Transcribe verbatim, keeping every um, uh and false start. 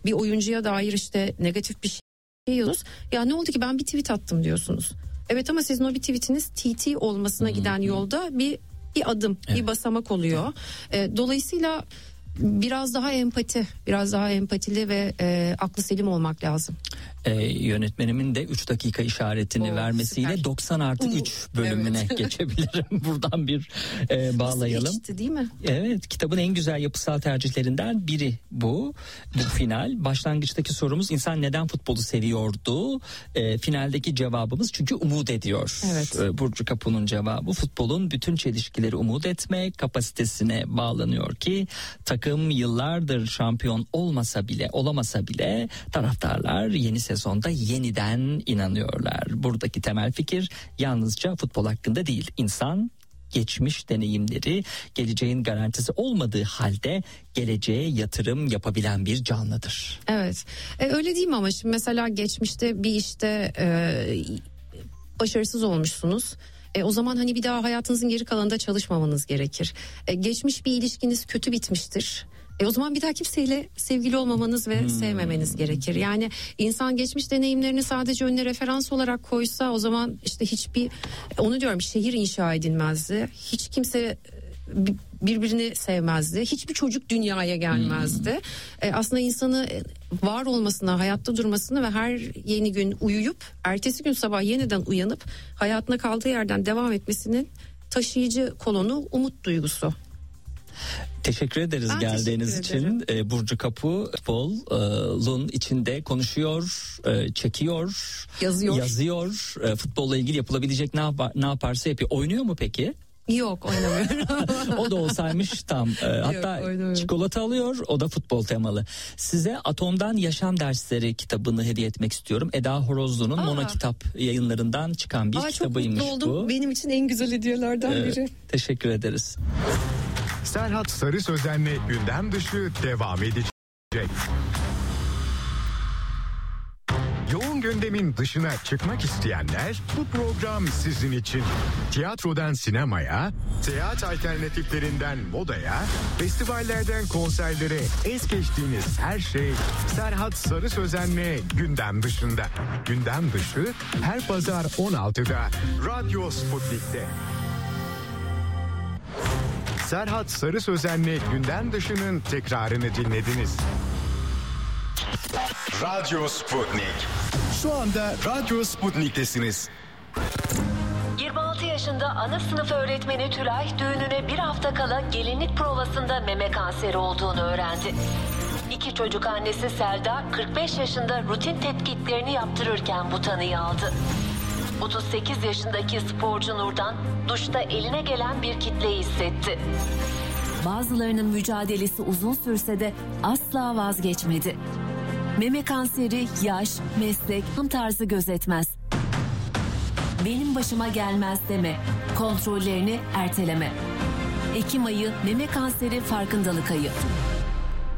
bir oyuncuya dair işte negatif bir şey diyorsunuz. Ya ne oldu ki ben bir tweet attım diyorsunuz. Evet ama sizin o bir tweetiniz T T olmasına hmm. giden yolda bir bir adım, evet. bir basamak oluyor. E, dolayısıyla biraz daha empati, biraz daha empatili ve e, aklı selim olmak lazım. Ee, yönetmenimin de üç dakika işaretini Oo, vermesiyle süper. doksan artı üç bölümüne evet. geçebilirim. Buradan bir e, bağlayalım. Nasıl geçti, değil mi? Evet, kitabın en güzel yapısal tercihlerinden biri bu. Bu final. Başlangıçtaki sorumuz insan neden futbolu seviyordu? E, finaldeki cevabımız çünkü umut ediyor. Evet. E, Burcu Kapu'nun cevabı futbolun bütün çelişkileri umut etme kapasitesine bağlanıyor ki takım yıllardır şampiyon olmasa bile olamasa bile taraftarlar yeni sezonda yeniden inanıyorlar. Buradaki temel fikir yalnızca futbol hakkında değil. İnsan geçmiş deneyimleri geleceğin garantisi olmadığı halde geleceğe yatırım yapabilen bir canlıdır. Evet. E, öyle değil mi ama şimdi mesela geçmişte bir işte e, başarısız olmuşsunuz. E, o zaman hani bir daha hayatınızın geri kalanında çalışmamanız gerekir. E, geçmiş bir ilişkiniz kötü bitmiştir. E o zaman bir daha kimseyle sevgili olmamanız ve hmm. sevmemeniz gerekir. Yani insan geçmiş deneyimlerini sadece önüne referans olarak koysa o zaman işte hiçbir, onu diyorum, şehir inşa edilmezdi. Hiç kimse birbirini sevmezdi. Hiçbir çocuk dünyaya gelmezdi. Hmm. E aslında insanı var olmasına, hayatta durmasını ve her yeni gün uyuyup ertesi gün sabah yeniden uyanıp hayatına kaldığı yerden devam etmesinin taşıyıcı kolonu umut duygusu. Teşekkür ederiz ben geldiğiniz teşekkür için. Ee, Burcu Kapu futbolun içinde konuşuyor, çekiyor, yazıyor. yazıyor. Futbolla ilgili yapılabilecek ne yapar, ne yaparsa yapıyor. Oynuyor mu peki? Yok, oynamıyorum. O da olsaymış tam. Hatta Yok, çikolata alıyor, o da futbol temalı. Size Atom'dan Yaşam Dersleri kitabını hediye etmek istiyorum. Eda Horozlu'nun Aa. Mono Kitap yayınlarından çıkan bir Aa, kitabıymış bu. Çok mutlu oldum. Benim için en güzel hediyelerden ee, biri. Teşekkür ederiz. Serhat Sarı Sözen'le gündem dışı devam edecek. Yoğun gündemin dışına çıkmak isteyenler, bu program sizin için. Tiyatrodan sinemaya, seyahat alternatiflerinden modaya, festivallerden konserlere es geçtiğiniz her şey Serhat Sarı Sözen'le gündem dışında. Gündem dışı her pazar on altıda Radyo Sputnik'te. Serhat Sarı Sözen'le gündem dışının tekrarını dinlediniz. Radyo Sputnik. Şu anda Radyo Sputnik'tesiniz. yirmi altı yaşında ana sınıf öğretmeni Tülay düğününe bir hafta kala gelinlik provasında meme kanseri olduğunu öğrendi. İki çocuk annesi Selda kırk beş yaşında rutin tetkiklerini yaptırırken bu tanıyı aldı. otuz sekiz yaşındaki sporcu Nurdan duşta eline gelen bir kitleyi hissetti. Bazılarının mücadelesi uzun sürse de asla vazgeçmedi. Meme kanseri, yaş, meslek, tam tarzı gözetmez. Benim başıma gelmez deme, kontrollerini erteleme. Ekim ayı meme kanseri farkındalık ayı.